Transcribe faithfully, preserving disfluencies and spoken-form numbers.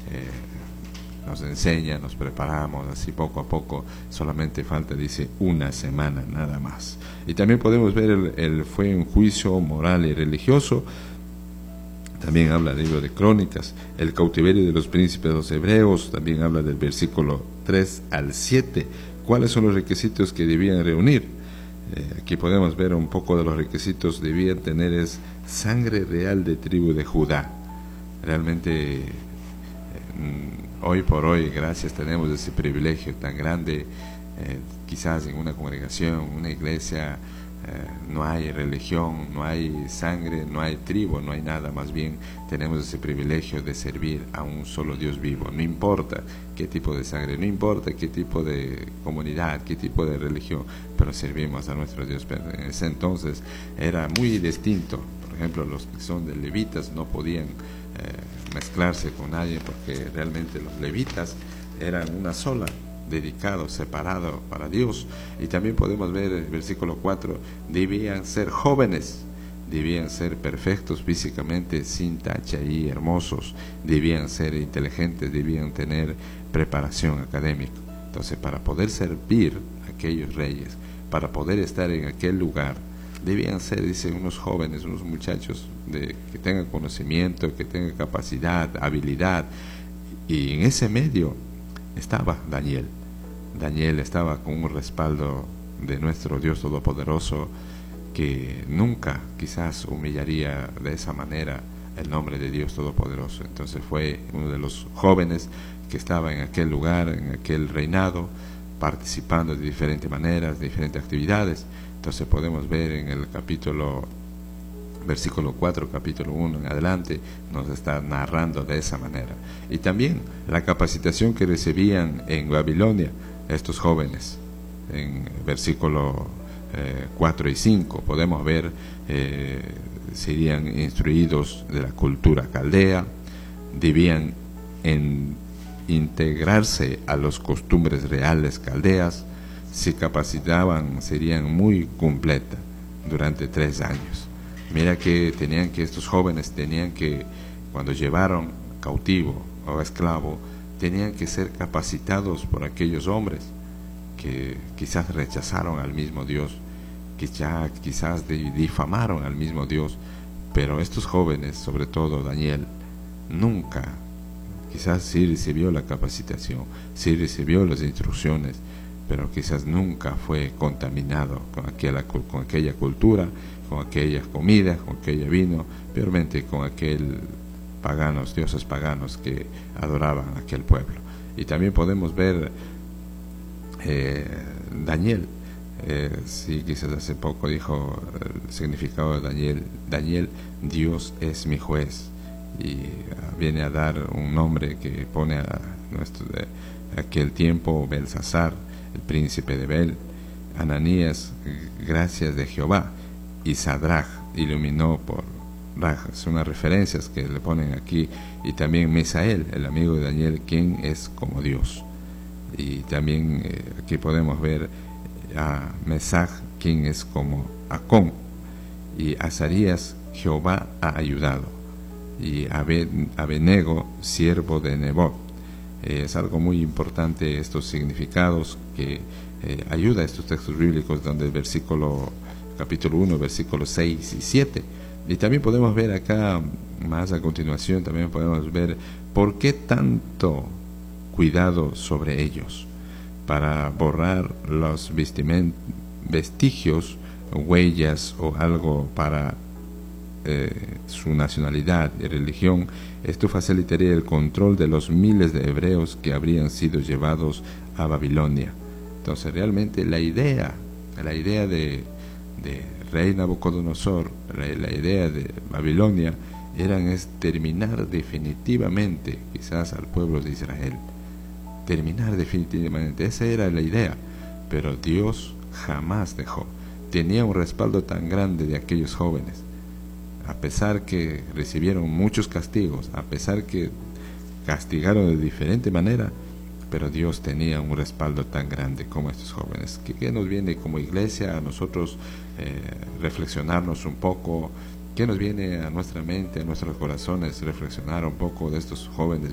eh, nos enseña, nos preparamos así poco a poco. Solamente falta, dice, una semana nada más. Y también podemos ver el, el fue un juicio moral y religioso. También habla del libro de Crónicas, el cautiverio de los príncipes de los hebreos. También habla del versículo tres al siete, cuáles son los requisitos que debían reunir. Eh, aquí podemos ver un poco de los requisitos. Debían tener es sangre real de tribu de Judá. Realmente eh, hoy por hoy, gracias, tenemos ese privilegio tan grande. Eh, quizás en una congregación, una iglesia, eh, no hay religión, no hay sangre, no hay tribu, no hay nada. Más bien tenemos ese privilegio de servir a un solo Dios vivo. No importa qué tipo de sangre, no importa qué tipo de comunidad, qué tipo de religión, pero servimos a nuestro Dios. Pero en ese entonces era muy distinto. Por ejemplo, los que son de levitas no podían eh, mezclarse con nadie, porque realmente los levitas eran una sola, dedicado, separado para Dios. Y también podemos ver el versículo cuatro, debían ser jóvenes, debían ser perfectos físicamente, sin tacha y hermosos, debían ser inteligentes, debían tener preparación académica. Entonces, para poder servir a aquellos reyes, para poder estar en aquel lugar, debían ser, dice, unos jóvenes, unos muchachos de, que tengan conocimiento, que tengan capacidad, habilidad. Y en ese medio estaba Daniel. Daniel estaba con un respaldo de nuestro Dios Todopoderoso, que nunca quizás humillaría de esa manera el nombre de Dios Todopoderoso. Entonces fue uno de los jóvenes que estaba en aquel lugar, en aquel reinado, participando de diferentes maneras, de diferentes actividades. Entonces podemos ver en el capítulo, versículo cuatro, capítulo uno en adelante, nos está narrando de esa manera. Y también la capacitación que recibían en Babilonia estos jóvenes. En versículo eh, cuatro y cinco podemos ver, eh, serían instruidos de la cultura caldea, debían en integrarse a las costumbres reales caldeas, se capacitaban, serían muy completas durante tres años. Mira que tenían que, estos jóvenes tenían que, cuando llevaron cautivo o esclavo, tenían que ser capacitados por aquellos hombres que quizás rechazaron al mismo Dios, que ya quizás difamaron al mismo Dios. Pero estos jóvenes, sobre todo Daniel, nunca, quizás sí recibió la capacitación, sí recibió las instrucciones, pero quizás nunca fue contaminado con aquella, con aquella cultura, con aquellas comidas, con aquel vino, peormente con aquel paganos, dioses paganos que adoraban a aquel pueblo. Y también podemos ver eh, Daniel, eh, sí, quizás hace poco dijo el significado de Daniel: Daniel, Dios es mi juez. Y uh, viene a dar un nombre que pone a nuestro de aquel tiempo Belsasar, el príncipe de Bel; Ananías, gracias de Jehová; y Sadrach, iluminó por Raj. Son unas referencias que le ponen aquí. Y también Mesael, el amigo de Daniel, quien es como Dios. Y también eh, aquí podemos ver a Mesach, quien es como Acón; y Azarías, Jehová ha ayudado; y Abenego, siervo de Nebot. Eh, es algo muy importante estos significados que eh, ayuda a estos textos bíblicos, donde el versículo, capítulo uno, versículos seis y siete. Y también podemos ver acá, más a continuación, también podemos ver por qué tanto cuidado sobre ellos, para borrar los vestigios, huellas o algo para eh, su nacionalidad y religión. Esto facilitaría el control de los miles de hebreos que habrían sido llevados a Babilonia. Entonces realmente la idea, la idea de, de rey Nabucodonosor, la, la idea de Babilonia, eran es terminar definitivamente quizás al pueblo de Israel. Terminar definitivamente, esa era la idea. Pero Dios jamás dejó. Tenía un respaldo tan grande de aquellos jóvenes, a pesar que recibieron muchos castigos, a pesar que castigaron de diferente manera, pero Dios tenía un respaldo tan grande como estos jóvenes. ¿Qué, qué nos viene como iglesia a nosotros eh, reflexionarnos un poco? ¿Qué nos viene a nuestra mente, a nuestros corazones, reflexionar un poco de estos jóvenes